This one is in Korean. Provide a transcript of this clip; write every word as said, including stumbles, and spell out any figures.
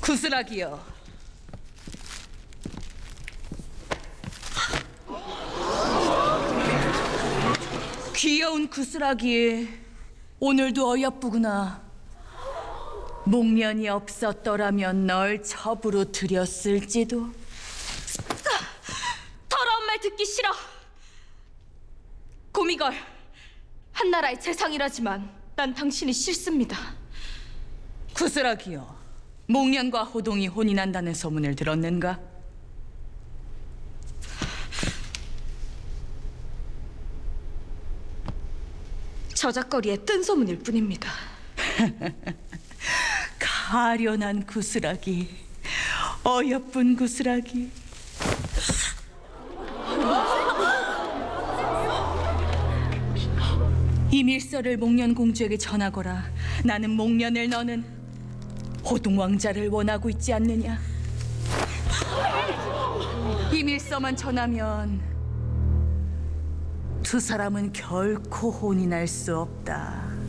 구슬하기여, 귀여운 구슬하기, 오늘도 어여쁘구나. 목련이 없었더라면 널 첩으로 들였을지도. 더러운 말 듣기 싫어. 고미걸, 한나라의 재상이라지만 난 당신이 싫습니다. 구슬하기여, 목련과 호동이 혼인한다는 소문을 들었는가? 저작거리에 뜬 소문일 뿐입니다. 가련한 구슬하기, 어여쁜 구슬하기. 이 밀서를 목련 공주에게 전하거라. 나는 목련을, 너는 호동 왕자를 원하고 있지 않느냐? 이 밀서만 전하면 두 사람은 결코 혼인할 수 없다.